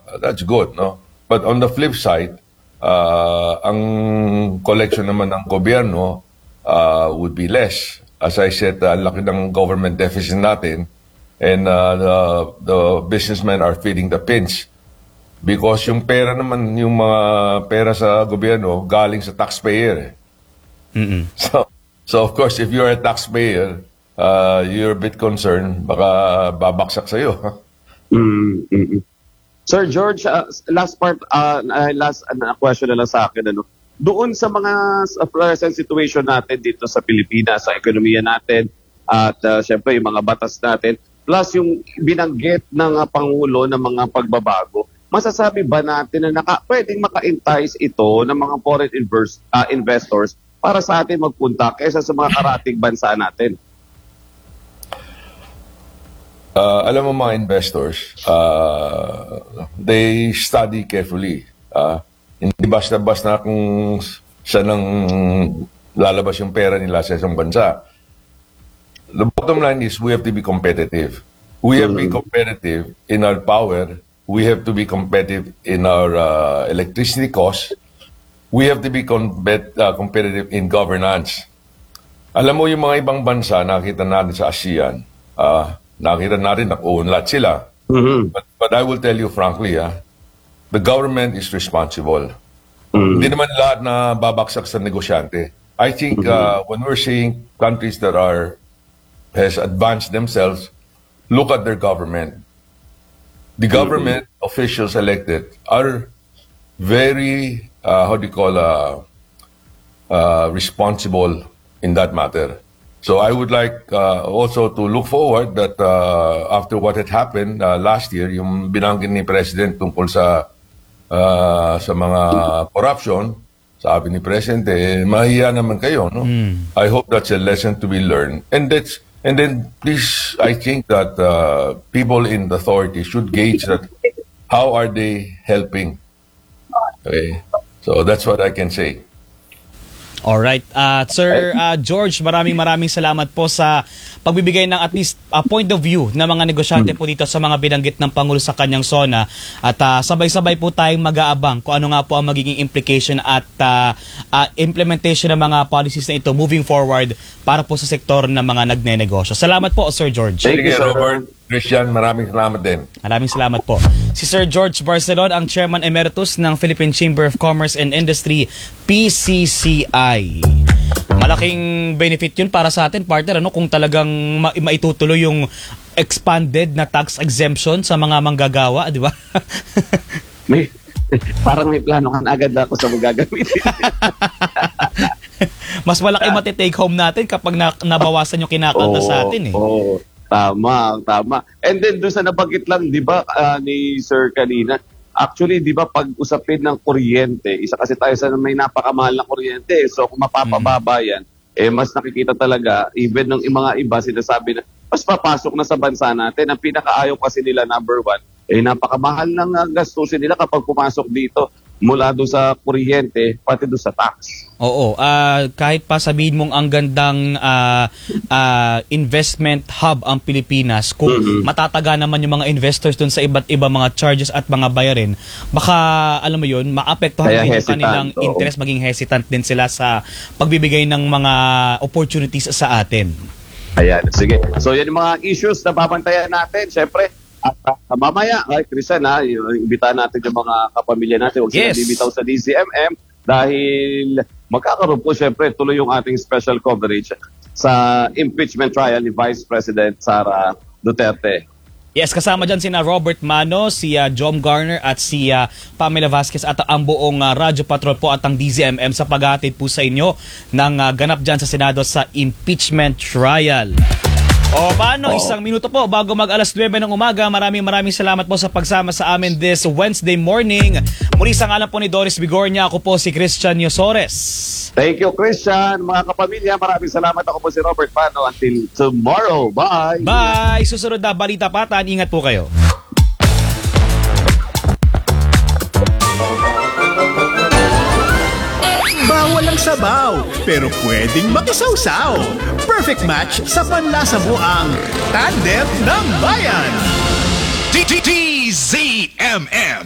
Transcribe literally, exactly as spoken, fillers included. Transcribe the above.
that's good, no? But on the flip side, uh, ang collection naman ng gobyerno uh, would be less. As I said, uh, laki ng government deficit natin, and uh, the, the businessmen are feeling the pinch. Because yung pera naman, yung mga pera sa gobyerno, galing sa taxpayer. Mm-mm. So, so of course, if you're a taxpayer, uh, you're a bit concerned, baka babaksak sa'yo. Mm-mm. Sir George, uh, last part, uh, last uh, question na lang sa akin, ano? Doon sa mga uh, present situation natin dito sa Pilipinas, sa ekonomiya natin, at uh, syempre yung mga batas natin, plus yung binanggit ng uh, Pangulo ng mga pagbabago, masasabi ba natin na naka, pwedeng maka-entice ito ng mga foreign invers, uh, investors para sa atin magpunta kaysa sa mga karating bansa natin? Uh, alam mo mga investors, uh, they study carefully. Uh, hindi basta-basta kung saan ang lalabas yung pera nila sa isang bansa. The bottom line is we have to be competitive. We have to be competitive in our power. We have to be competitive in our uh, electricity costs. We have to be compet uh, competitive in governance. Alam mo yung mga ibang bansa, nakita natin sa ASEAN, uh, nakita natin nakuunlad sila. Mm-hmm. But, but I will tell you frankly, uh, the government is responsible. Mm-hmm. Hindi naman lahat na babaksak sa negosyante. I think uh, when we're seeing countries that are has advanced themselves, look at their government. The government mm-hmm. officials elected are very, uh, how do you call, uh, uh, responsible in that matter. So I would like uh, also to look forward that uh, after what had happened uh, last year, yung binanggit ni President tungkol sa uh, sa mga corruption, sabi ni President, eh, mahiya naman kayo, no? Mm. I hope that's a lesson to be learned. And that's And then, please, I think that uh, people in the authority should gauge that how are they helping. Okay, so that's what I can say. Alright. Uh, Sir uh, George, maraming maraming salamat po sa pagbibigay ng at least uh, point of view ng mga negosyante po dito sa mga binanggit ng Pangulo sa kanyang SONA. At uh, sabay-sabay po tayong mag-aabang kung ano nga po ang magiging implication at uh, uh, implementation ng mga policies na ito moving forward para po sa sektor ng mga nagnenegosyo. Salamat po, Sir George. Thank you, Robert. Christian, maraming salamat din. Maraming salamat po. Si Sir George Barcelon, ang Chairman Emeritus ng Philippine Chamber of Commerce and Industry, P C C I. Malaking benefit yun para sa atin, partner, ano, kung talagang ma maitutuloy yung expanded na tax exemption sa mga manggagawa, di ba? May, parang may plano kan agad ako sa magagamitin. Mas malaki matitake home natin kapag na nabawasan yung kinakanta oh, sa atin eh. Oo, oh, tama, tama. And then doon sa nabanggit lang, di ba, uh, ni Sir kanina, actually, di ba, pag usapin ng kuryente, isa kasi tayo sa may napakamahal na kuryente. So kung mapapababa yan, eh mas nakikita talaga, even ng mga iba, sinasabi na, mas papasok na sa bansa natin. Ang pinakaayaw kasi nila, number one, eh napakamahal ng uh, gastusin nila kapag pumasok dito mula doon sa kuryente, pati doon sa tax. Oo, uh, kahit pa sabihin mong ang gandang uh, uh, investment hub ang Pilipinas, kung mm-hmm. matataga naman yung mga investors doon sa iba't iba mga charges at mga bayarin, baka alam mo yun, maapektuhan din yung kanilang oh. interest, maging hesitant din sila sa pagbibigay ng mga opportunities sa atin. Ayan, sige. So yan yung mga issues na babantayan natin. Siyempre, at uh, mamaya, ay Christian ha, imbitahan natin yung mga kapamilya natin. Huwag yes. sila bibitaw sa D C M M dahil magkakaroon po siyempre tuloy yung ating special coverage sa impeachment trial ni Vice President Sara Duterte. Yes, kasama dyan sina Robert Mano, si uh, Jom Garner at si uh, Pamela Vasquez at ang buong uh, Radyo Patrol po at ang D Z M M sa paghatid po sa inyo ng uh, ganap dyan sa Senado sa impeachment trial. O paano, oh. isang minuto po bago mag alas nuwebe ng umaga. Maraming maraming salamat po sa pagsama sa amin this Wednesday morning. Muli sa ngalan po ni Doris Bigornia, ako po si Christian Yosores. Thank you, Christian. Mga kapamilya, maraming salamat. Ako po si Robert Pano. Until tomorrow. Bye! Bye! Susunod na Balita Patan. Ingat po kayo. Bawal ang sabaw, pero pwedeng makisawsaw. Perfect match sa panlasa mo ang Tandem ng Bayan. D Z M M